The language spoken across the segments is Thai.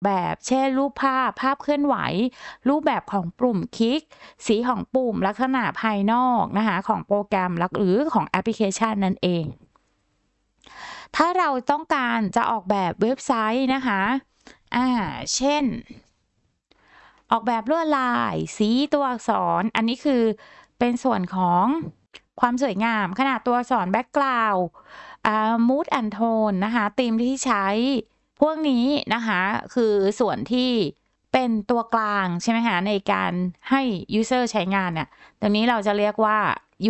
แบบเช่นรูปภาพเคลื่อนไหวรูปแบบของปุ่มคลิกสีของปุ่มลักษณะภายนอกนะคะของโปรแกรมหรือของแอปพลิเคชันนั่นเองถ้าเราต้องการจะออกแบบเว็บไซต์นะคะเช่นออกแบบลวดลายสีตัวอักษรอันนี้คือเป็นส่วนของความสวยงามขนาดตัวอักษรแบ็กกราวด์mood and tone นะคะธีมที่ใช้พวกนี้นะคะคือส่วนที่เป็นตัวกลางใช่ไหมคะในการให้ user ใช้งานเนี่ยตรงนี้เราจะเรียกว่า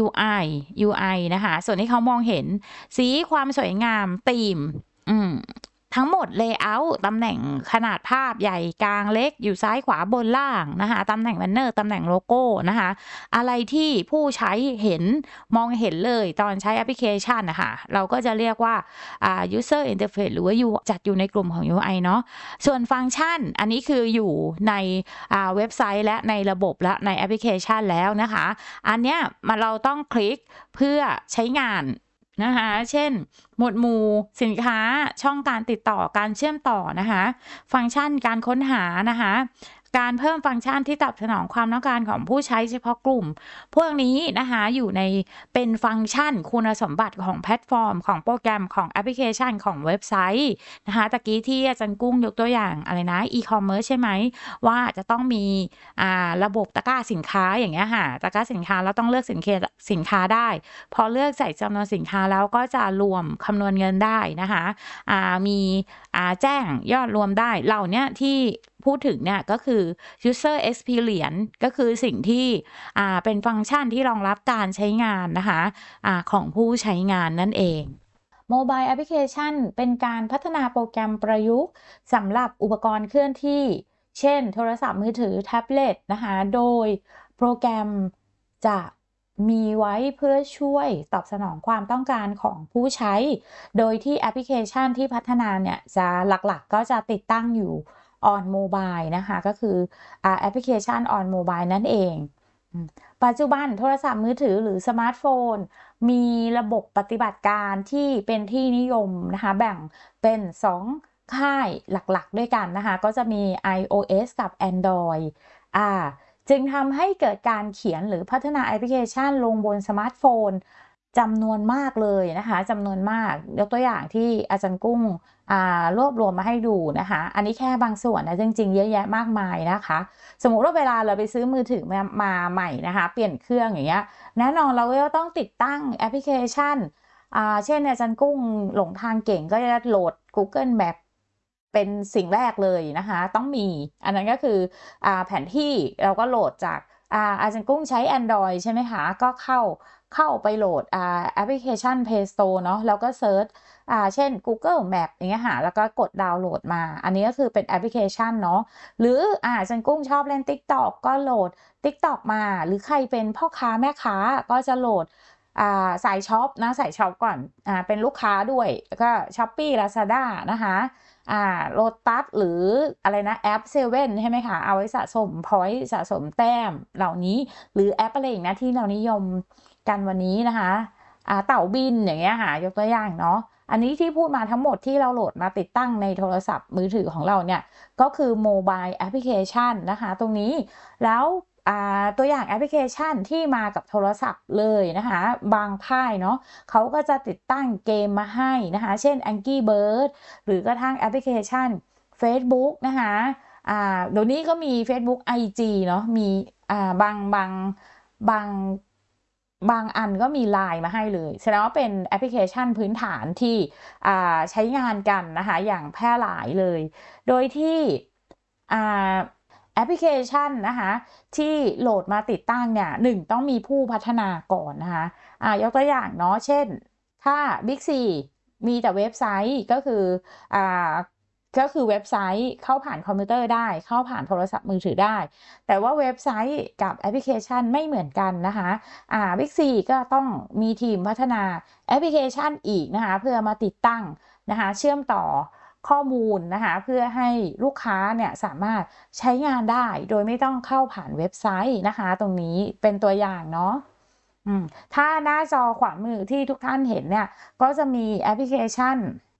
UI นะคะส่วนที่เขามองเห็นสีความสวยงามธีมทั้งหมด layout ตำแหน่งขนาดภาพใหญ่กลางเล็กอยู่ซ้ายขวาบนล่างนะคะตำแหน่งแบนเนอร์ตำแหน่งโลโก้นะคะอะไรที่ผู้ใช้เห็นมองเห็นเลยตอนใช้แอปพลิเคชันนะคะเราก็จะเรียกว่าuser interface หรือว่าจัดอยู่ในกลุ่มของ UI เนาะส่วนฟังก์ชันอันนี้คืออยู่ในเว็บไซต์และในระบบและในแอปพลิเคชันแล้วนะคะอันเนี้ยเราต้องคลิกเพื่อใช้งานนะคะเช่นหมวดหมู่สินค้าช่องการติดต่อการเชื่อมต่อนะคะฟังก์ชันการค้นหานะคะการเพิ่มฟังก์ชันที่ตอบสนองความต้องการของผู้ใช้เฉพาะกลุ่มพวกนี้นะคะอยู่ในเป็นฟังก์ชันคุณสมบัติของแพลตฟอร์มของโปรแกรมของแอปพลิเคชันของเว็บไซต์นะคะตะกี้ที่อาจารย์กุ้งยกตัวอย่างอะไรนะอีคอมเมิร์ซใช่ไหมว่าจะต้องมีระบบตะกร้าสินค้าอย่างเงี้ยค่ะตะกร้าสินค้าเราต้องเลือกสินค้าได้พอเลือกใส่จำนวนสินค้าแล้วก็จะรวมคำนวณเงินได้นะคะมีแจ้งยอดรวมได้เหล่านี้ที่พูดถึงเนี่ยก็คือ user experience ก็คือสิ่งที่เป็นฟังก์ชันที่รองรับการใช้งานนะคะของผู้ใช้งานนั่นเอง Mobile Application เป็นการพัฒนาโปรแกรมประยุกต์สำหรับอุปกรณ์เคลื่อนที่ เช่นโทรศัพท์มือถือแท็บเล็ตนะคะโดยโปรแกรมจะมีไว้เพื่อช่วยตอบสนองความต้องการของผู้ใช้ โดยที่แอปพลิเคชันที่พัฒนาเนี่ยจะหลักๆก็จะติดตั้งอยู่ on mobile นะคะก็คือแอปพลิเคชัน on mobile นั่นเองปัจจุบันโทรศัพท์มือถือหรือสมาร์ทโฟนมีระบบปฏิบัติการที่เป็นที่นิยมนะคะแบ่งเป็น2ค่ายหลักๆด้วยกันนะคะก็จะมี iOS กับ Android จึงทำให้เกิดการเขียนหรือพัฒนาแอปพลิเคชันลงบนสมาร์ทโฟนจำนวนมากเลยนะคะจำนวนมากยกตัวอย่างที่อาจารย์กุ้งรวบรวมมาให้ดูนะคะอันนี้แค่บางส่วนนะจริงๆเยอะแยะมากมายนะคะสมมุติว่าเวลาเราไปซื้อมือถือมาใหม่นะคะเปลี่ยนเครื่องอย่างเงี้ยแน่นอนเราก็ต้องติดตั้งแอปพลิเคชันเช่นอาจารย์กุ้งหลงทางเก่งก็จะโหลด Google Map เป็นสิ่งแรกเลยนะคะต้องมีอันนั้นก็คือแผนที่เราก็โหลดจากอาจารย์กุ้งใช้ Android ใช่ไหมคะก็เข้าไปโหลดแอปพลิเคชัน Play Store เนาะแล้วก็เซิร์ชเช่น Google Map อย่างเงี้ยค่ะแล้วก็กดดาวน์โหลดมาอันนี้ก็คือเป็นแอปพลิเคชันเนาะหรืออาจารย์กุ้งชอบเล่น TikTok ก็โหลด TikTok มาหรือใครเป็นพ่อค้าแม่ค้าก็จะโหลดสายช็อปนะสายช็อปก่อนเป็นลูกค้าด้วยแล้วก็ Shopee Lazada นะคะโลตัสหรืออะไรนะแอปเซเว่นใช่ไหมคะเอาไว้สะสมพอยต์สะสมแต้มเหล่านี้หรือแอปอะไรอย่างนะที่เรานิยมกันวันนี้นะคะเต่าบินอย่างเงี้ยค่ะยกตัวอย่างเนาะอันนี้ที่พูดมาทั้งหมดที่เราโหลดมาติดตั้งในโทรศัพท์มือถือของเราเนี่ยก็คือโมบายแอปพลิเคชันนะคะตรงนี้แล้วตัวอย่างแอปพลิเคชันที่มากับโทรศัพท์เลยนะคะบางค่ายเนาะเขาก็จะติดตั้งเกมมาให้นะคะเช่น Angry Bird หรือกระทั่งแอปพลิเคชัน Facebook นะคะเดี๋ยวนี้ก็มี Facebook IG เนาะมีบางบางอันก็มีไลน์มาให้เลยแสดงว่าเป็นแอปพลิเคชันพื้นฐานที่ใช้งานกันนะคะอย่างแพร่หลายเลยโดยที่แอปพลิเคชันนะคะที่โหลดมาติดตั้งเนี่ยต้องมีผู้พัฒนาก่อนนะคะยกตัวอย่างเนาะเช่นถ้า Big C มีแต่เว็บไซต์ก็คือเว็บไซต์เข้าผ่านคอมพิวเตอร์ได้เข้าผ่านโทรศัพท์มือถือได้แต่ว่าเว็บไซต์กับแอปพลิเคชันไม่เหมือนกันนะคะBig C ก็ต้องมีทีมพัฒนาแอปพลิเคชันอีกนะคะเพื่อมาติดตั้งนะคะเชื่อมต่อข้อมูลนะคะเพื่อให้ลูกค้าเนี่ยสามารถใช้งานได้โดยไม่ต้องเข้าผ่านเว็บไซต์นะคะตรงนี้เป็นตัวอย่างเนาะถ้าหน้าจอขวามือที่ทุกท่านเห็นเนี่ยก็จะมีแอปพลิเคชัน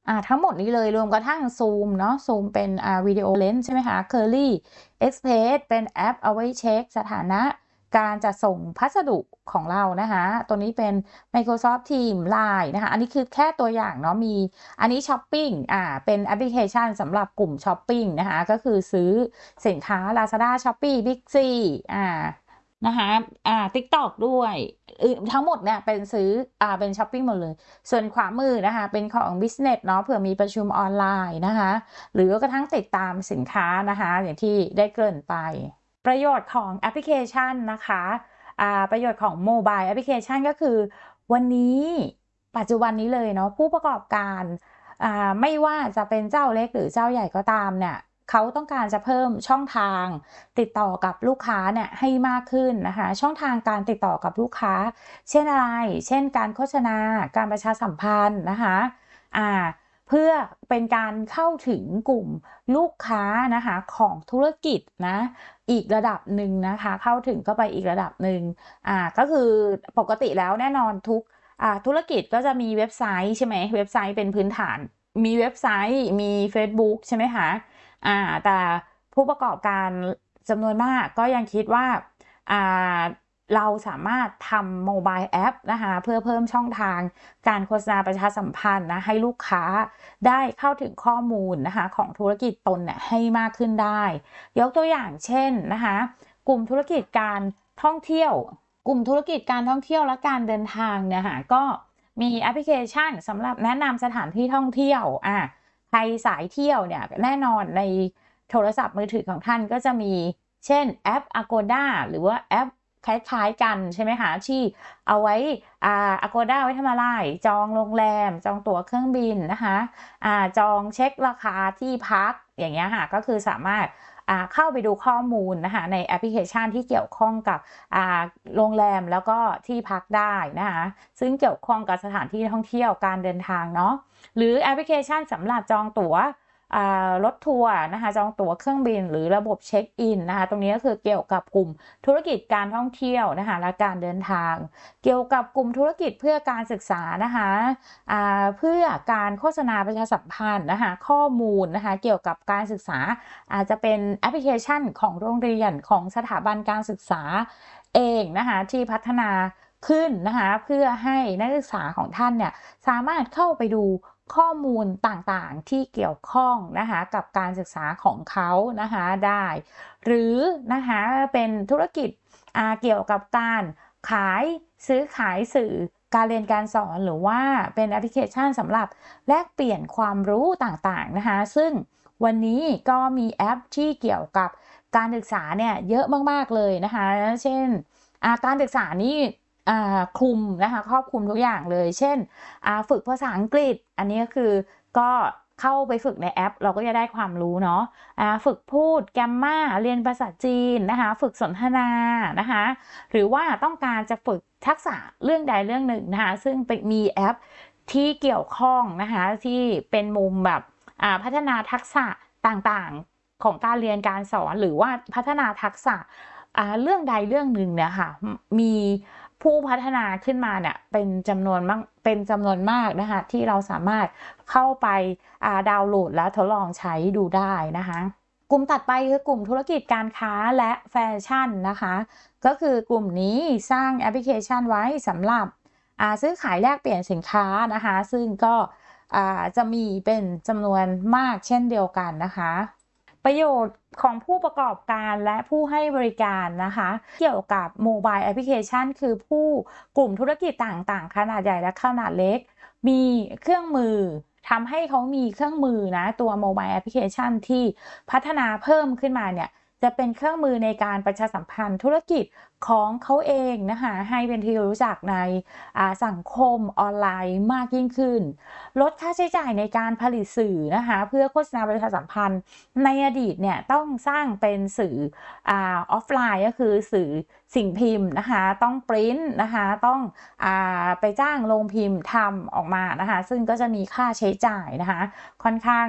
ทั้งหมดนี้เลยรวมกระทั่ง Zoom เนาะ Zoom เป็นวิดีโอเลนส์ใช่ไหมคะ Curly Express เป็นแอปเอาไว้เช็คสถานะการจัดส่งพัสดุของเรานะคะตัวนี้เป็น Microsoft Teams LINE นะคะอันนี้คือแค่ตัวอย่างเนาะมีอันนี้ช้อปปิ้งเป็นแอปพลิเคชันสำหรับกลุ่มช้อปปิ้งนะคะก็คือซื้อสินค้า Lazada Shopee Big C นะคะTikTok ด้วยทั้งหมดเนี่ยเป็นซื้อเป็นช้อปปิ้งหมดเลยส่วนขวามือนะคะเป็นของ Business เนาะเผื่อมีประชุมออนไลน์นะคะหรือกระทั่งติดตามสินค้านะคะอย่างที่ได้เกริ่นไปประโยชน์ของแอปพลิเคชันนะคะประโยชน์ของโมบายแอปพลิเคชันก็คือวันนี้ปัจจุบันนี้เลยเนาะผู้ประกอบการไม่ว่าจะเป็นเจ้าเล็กหรือเจ้าใหญ่ก็ตามเนี่ยเขาต้องการจะเพิ่มช่องทางติดต่อกับลูกค้าเนี่ยให้มากขึ้นนะคะช่องทางการติดต่อกับลูกค้าเช่นอะไรเช่นการโฆษณาการประชาสัมพันธ์นะคะเพื่อเป็นการเข้าถึงกลุ่มลูกค้านะคะของธุรกิจนะอีกระดับหนึ่งนะคะเข้าถึงเข้าไปอีกระดับหนึ่งก็คือปกติแล้วแน่นอนทุกธุรกิจก็จะมีเว็บไซต์ใช่ไหมเว็บไซต์เป็นพื้นฐานมีเว็บไซต์มี Facebook ใช่ไหมคะแต่ผู้ประกอบการจำนวนมากก็ยังคิดว่าเราสามารถทำโมบายแอปนะคะเพื่อเพิ่มช่องทางการโฆษณาประชาสัมพันธ์นะให้ลูกค้าได้เข้าถึงข้อมูลนะคะของธุรกิจตนเนี่ยให้มากขึ้นได้ยกตัวอย่างเช่นนะคะกลุ่มธุรกิจการท่องเที่ยวกลุ่มธุรกิจการท่องเที่ยวและการเดินทางเนี่ยค่ะก็มีแอปพลิเคชันสำหรับแนะนำสถานที่ท่องเที่ยวใครสายเที่ยวเนี่ยแน่นอนในโทรศัพท์มือถือของท่านก็จะมีเช่นแอป Agoda หรือว่าแอปคล้ายๆกันใช่ไหมคะที่เอาไว้Agoda ไว้ทำอะไรจองโรงแรมจองตั๋วเครื่องบินนะคะจองเช็คราคาที่พักอย่างเงี้ยค่ะก็คือสามารถเข้าไปดูข้อมูลนะคะในแอปพลิเคชันที่เกี่ยวข้องกับโรงแรมแล้วก็ที่พักได้นะคะซึ่งเกี่ยวข้องกับสถานที่ท่องเที่ยวการเดินทางเนาะหรือแอปพลิเคชันสำหรับจองตั๋วรถทัวร์นะคะจองตั๋วเครื่องบินหรือระบบเช็คอินนะคะตรงนี้ก็คือเกี่ยวกับกลุ่มธุรกิจการท่องเที่ยวนะคะและการเดินทางเกี่ยวกับกลุ่มธุรกิจเพื่อการศึกษานะคะเพื่อการโฆษณาประชาสัมพันธ์นะคะข้อมูลนะคะเกี่ยวกับการศึกษาอาจจะเป็นแอปพลิเคชันของโรงเรียนของสถาบันการศึกษาเองนะคะที่พัฒนาขึ้นนะคะเพื่อให้นักศึกษาของท่านเนี่ยสามารถเข้าไปดูข้อมูลต่างๆที่เกี่ยวข้องนะคะกับการศึกษาของเขานะคะได้หรือนะคะเป็นธุรกิจเกี่ยวกับการขายซื้อขายสื่อการเรียนการสอนหรือว่าเป็นแอปพลิเคชันสำหรับแลกเปลี่ยนความรู้ต่างๆนะคะซึ่งวันนี้ก็มีแอปที่เกี่ยวกับการศึกษาเนี่ยเยอะมากๆเลยนะคะเช่นการศึกษานี้คลุมนะคะครอบคลุมทุกอย่างเลยเช่นฝึกภาษาอังกฤษอันนี้ก็คือก็เข้าไปฝึกในแอปเราก็จะได้ความรู้เนาะฝึกพูดแกมมาเรียนภาษาจีนนะคะฝึกสนทนานะคะหรือว่าต้องการจะฝึกทักษะเรื่องใดเรื่องหนึ่งนะคะซึ่งมีแอปที่เกี่ยวข้องนะคะที่เป็นมุมแบบพัฒนาทักษะต่างๆของการเรียนการสอนหรือว่าพัฒนาทักษะเรื่องใดเรื่องหนึ่งเนี่ยค่ะมีผู้พัฒนาขึ้นมาเนี่ยเป็นจำนวนมากนะคะที่เราสามารถเข้าไปดาวน์โหลดและทดลองใช้ดูได้นะคะกลุ่มถัดไปคือกลุ่มธุรกิจการค้าและแฟชั่นนะคะก็คือกลุ่มนี้สร้างแอปพลิเคชันไว้สำหรับซื้อขายแลกเปลี่ยนสินค้านะคะซึ่งก็จะมีเป็นจำนวนมากเช่นเดียวกันนะคะประโยชน์ของผู้ประกอบการและผู้ให้บริการนะคะเกี่ยวกับโมบายแอปพลิเคชันคือกลุ่มธุรกิจต่างๆขนาดใหญ่และขนาดเล็กมีเครื่องมือทำให้เขามีเครื่องมือนะตัวโมบายแอปพลิเคชันที่พัฒนาเพิ่มขึ้นมาเนี่ยจะเป็นเครื่องมือในการประชาสัมพันธ์ธุรกิจของเขาเองนะคะให้เป็นที่รู้จักในสังคมออนไลน์มากยิ่งขึ้นลดค่าใช้จ่ายในการผลิตสื่อนะคะเพื่อโฆษณาประชาสัมพันธ์ในอดีตเนี่ยต้องสร้างเป็นสื่อออฟไลน์ก็คือสื่อสิ่งพิมพ์นะคะต้องปริ้นนะคะต้องไปจ้างโรงพิมพ์ทำออกมานะคะซึ่งก็จะมีค่าใช้จ่ายนะคะค่อนข้าง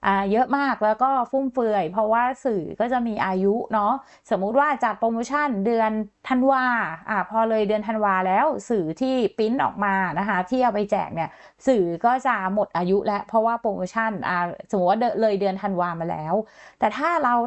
เยอะมากแล้วก็ฟุ่มเฟือยเพราะว่าสื่อก็จะมีอายุเนาะสมมุติว่าจัดโปรโมชั่นเดือนธันวาพอเลยเดือนธันวาแล้วสื่อที่ปริ้นออกมานะคะที่เอาไปแจกเนี่ยสื่อก็จะหมดอายุแล้วเพราะว่าโปรโมชั่นสมมติว่าเลยเดือนธันวามาแล้วแต่ถ้าเรา